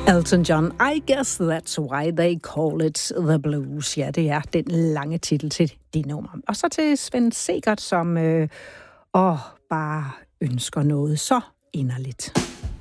Elton John, I guess that's why they call it the blues. Ja, det er den lange titel til det nummer. Og så til Svend Segert, som bare ønsker noget så inderligt.